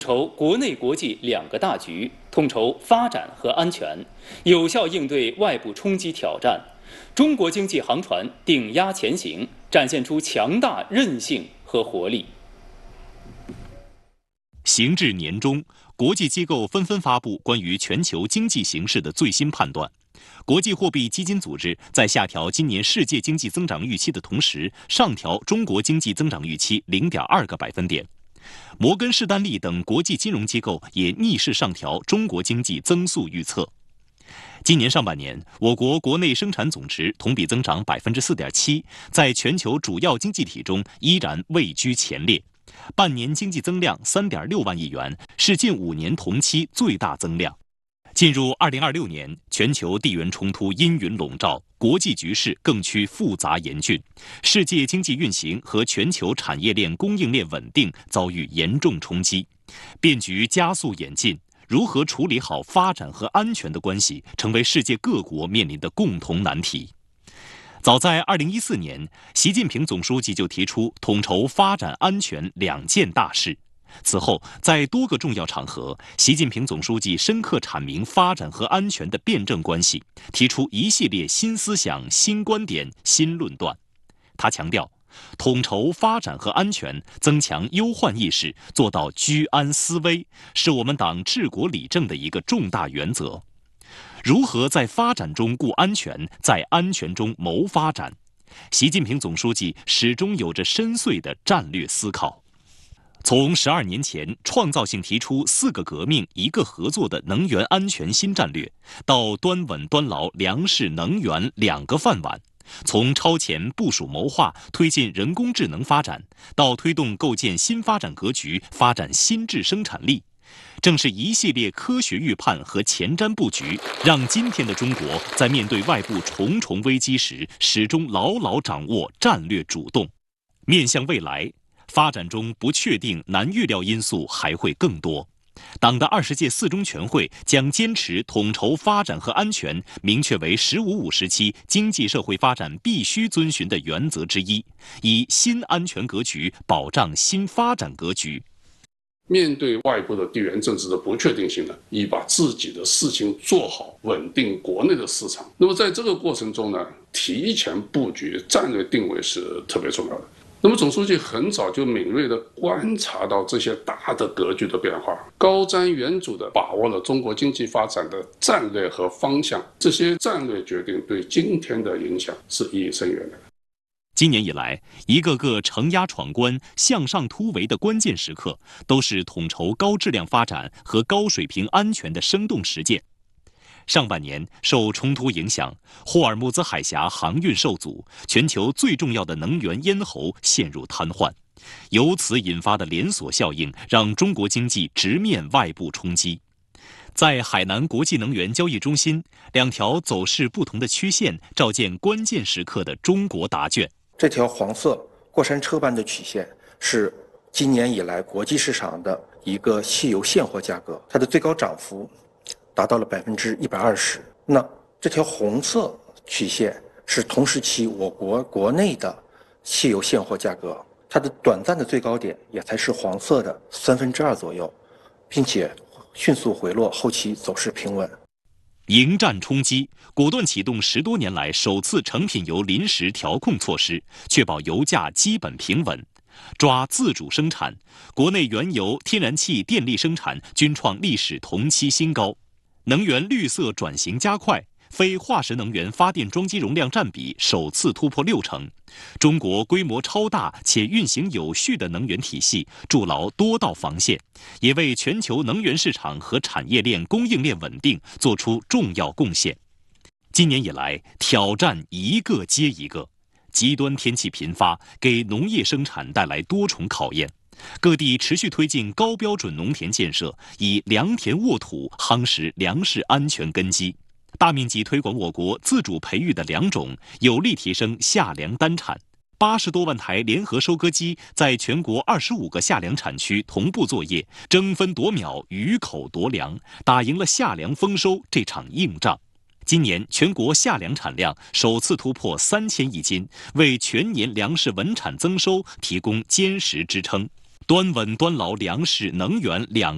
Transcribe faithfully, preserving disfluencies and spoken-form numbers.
筹国内国际两个大局，统筹发展和安全，有效应对外部冲击挑战。中国经济航船顶压前行，展现出强大韧性和活力。 行至年中，国际机构纷纷发布关于全球经济形势的最新判断。国际货币基金组织在下调今年世界经济增长预期的同时，上调中国经济增长预期 零点二个百分点。摩根士丹利等国际金融机构也逆势上调中国经济增速预测。今年上半年，我国国内生产总值同比增长 百分之四点七， 在全球主要经济体中依然位居前列。半年经济增量 三点六万亿元，是近五年同期最大增量。进入二零二六年，全球地缘冲突阴云笼罩，国际局势更趋复杂严峻，世界经济运行和全球产业链供应链稳定遭遇严重冲击，变局加速演进。如何处理好发展和安全的关系，成为世界各国面临的共同难题。早在二零一四年，习近平总书记就提出统筹发展安全两件大事。此后，在多个重要场合，习近平总书记深刻阐明发展和安全的辩证关系，提出一系列新思想、新观点、新论断。他强调，统筹发展和安全，增强忧患意识，做到居安思危，是我们党治国理政的一个重大原则。如何在发展中顾安全，在安全中谋发展？习近平总书记始终有着深邃的战略思考。从十二年前创造性提出四个革命一个合作的能源安全新战略，到端稳端牢粮食能源两个饭碗，从超前部署谋划推进人工智能发展，到推动构建新发展格局，发展新质生产力，正是一系列科学预判和前瞻布局，让今天的中国在面对外部重重危机时，始终牢牢掌握战略主动。面向未来，发展中不确定、难预料因素还会更多。党的二十届四中全会将坚持统筹发展和安全，明确为“十五五”时期经济社会发展必须遵循的原则之一，以新安全格局保障新发展格局。 面对外部的地缘政治的不确定性呢，以把自己的事情做好，稳定国内的市场。那么在这个过程中呢，提前布局、战略定位是特别重要的。那么总书记很早就敏锐地观察到这些大的格局的变化，高瞻远瞩地把握了中国经济发展的战略和方向。这些战略决定对今天的影响是意义深远的。 今年以来，一个个承压闯关、向上突围的关键时刻，都是统筹高质量发展和高水平安全的生动实践。上半年受冲突影响，霍尔木兹海峡航运受阻，全球最重要的能源咽喉陷入瘫痪，由此引发的连锁效应让中国经济直面外部冲击。在海南国际能源交易中心，两条走势不同的曲线照见关键时刻的中国答卷。 这条黄色过山车般的曲线是今年以来国际市场的一个汽油现货价格，它的最高涨幅达到了百分之一百二十。那这条红色曲线是同时期我国国内的汽油现货价格，它的短暂的最高点也才是黄色的三分之二左右，并且迅速回落，后期走势平稳。 迎战冲击，果断启动十多年来首次成品油临时调控措施，确保油价基本平稳。抓自主生产，国内原油、天然气、电力生产均创历史同期新高。能源绿色转型加快，非化石能源发电装机容量占比首次突破六成。中国规模超大且运行有序的能源体系筑牢多道防线，也为全球能源市场和产业链供应链稳定做出重要贡献。今年以来，挑战一个接一个，极端天气频发，给农业生产带来多重考验。各地持续推进高标准农田建设，以良田沃土夯实粮食安全根基，大面积推广我国自主培育的良种，有力提升夏粮单产。八十多万台联合收割机在全国二十五个夏粮产区同步作业，争分夺秒，鱼口夺粮，打赢了夏粮丰收这场硬仗。今年全国夏粮产量首次突破三千亿斤，为全年粮食稳产增收提供坚实支撑。端稳端牢粮食能源两